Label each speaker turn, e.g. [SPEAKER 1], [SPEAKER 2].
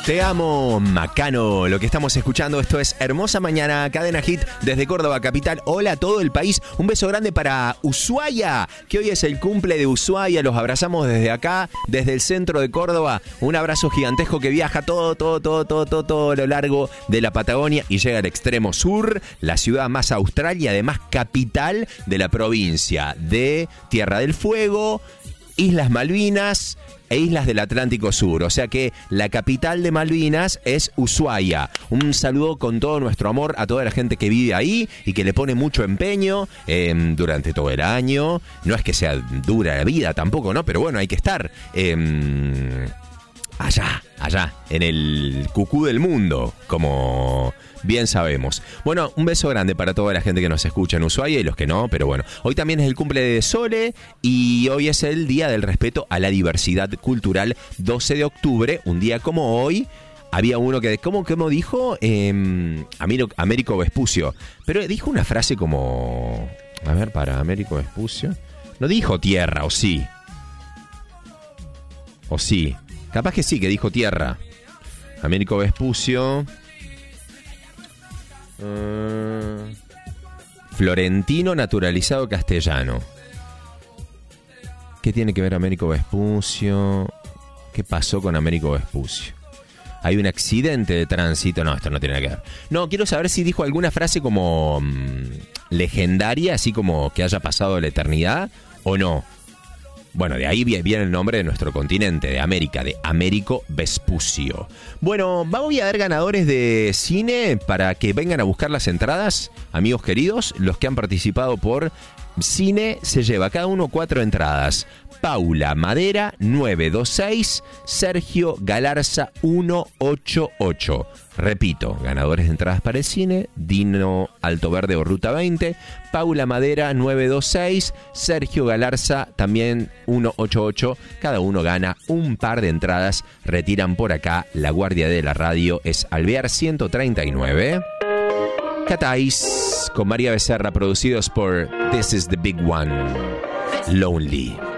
[SPEAKER 1] Te amo, Macano. Lo que estamos escuchando, esto es Hermosa Mañana, Cadena Hit desde Córdoba capital. Hola a todo el país. Un beso grande para Ushuaia, que hoy es el cumple de Ushuaia. Los abrazamos desde acá, desde el centro de Córdoba. Un abrazo gigantesco que viaja todo a lo largo de la Patagonia y llega al extremo sur, la ciudad más austral y además capital de la provincia de Tierra del Fuego, Islas Malvinas e islas del Atlántico Sur. O sea que la capital de Malvinas es Ushuaia. Un saludo con todo nuestro amor a toda la gente que vive ahí y que le pone mucho empeño durante todo el año. No es que sea dura la vida tampoco, ¿no? Pero bueno, hay que estar allá, en el cucú del mundo, como bien sabemos. Bueno, un beso grande para toda la gente que nos escucha en Ushuaia y los que no, pero bueno. Hoy también es el cumple de Sole y hoy es el Día del Respeto a la Diversidad Cultural, 12 de octubre, un día como hoy. Había uno que, ¿cómo dijo? Américo Vespucio. Pero dijo una frase como... A ver, para Américo Vespucio. No dijo tierra, ¿o sí? ¿O sí? Capaz que sí, que dijo tierra. Américo Vespucio. Florentino naturalizado castellano. ¿Qué tiene que ver Américo Vespucio? ¿Qué pasó con Américo Vespucio? ¿Hay un accidente de tránsito? No, esto no tiene nada que ver. No, quiero saber si dijo alguna frase como legendaria, así como que haya pasado la eternidad, o no. Bueno, de ahí viene el nombre de nuestro continente, de América, de Américo Vespucio. Bueno, voy a dar ganadores de cine para que vengan a buscar las entradas, amigos queridos. Los que han participado por cine se lleva cada uno 4 entradas. Paula Madera 926, Sergio Galarza 188. Repito, ganadores de entradas para el cine, Dino Altoverde o Ruta 20, Paula Madera 926, Sergio Galarza también 188. Cada uno gana un par de entradas. Retiran por acá. La guardia de la radio es Alvear 139. Catáis con María Becerra, producidos por This is the Big One, Lonely.